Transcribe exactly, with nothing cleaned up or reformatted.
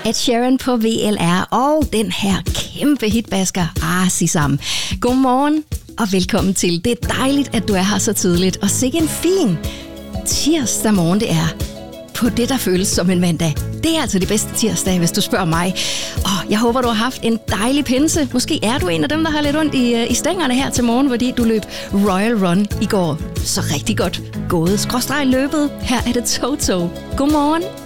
Ed Sheeran på V L R og den her kæmpe hitbasker, ah, sig sammen. Godmorgen og velkommen til. Det er dejligt, at du er her så tidligt, og sikke en fin tirsdag morgen det er på det, der føles som en mandag. Det er altså de bedste tirsdage, hvis du spørger mig. Og jeg håber, du har haft en dejlig pinse. Måske er du en af dem, der har lidt ondt i, i stængerne her til morgen, fordi du løb Royal Run i går. Så rigtig godt gået. Skråstreg løbet. Her er det Toto. Godmorgen.